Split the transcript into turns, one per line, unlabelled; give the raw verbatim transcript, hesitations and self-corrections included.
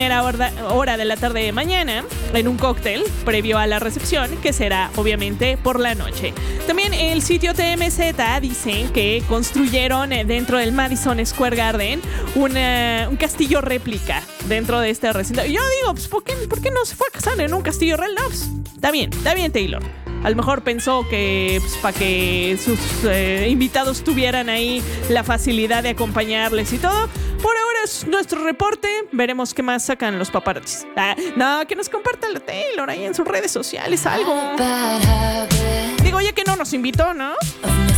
Hora, hora de la tarde de mañana en un cóctel previo a la recepción, que será obviamente por la noche. También el sitio T M Z dice que construyeron dentro del Madison Square Garden una, un castillo réplica dentro de este recinto. Y yo digo, pues, ¿por qué, ¿por qué no se fue a casar en un castillo real? No, pues, está bien, está bien, Taylor. A lo mejor pensó que pues, para que sus eh, invitados tuvieran ahí la facilidad de acompañarles y todo. Por ahora es nuestro reporte. Veremos qué más sacan los paparazzis. Ah, no, que nos comparta la Taylor ahí en sus redes sociales algo. Digo, ya que no nos invitó, ¿no?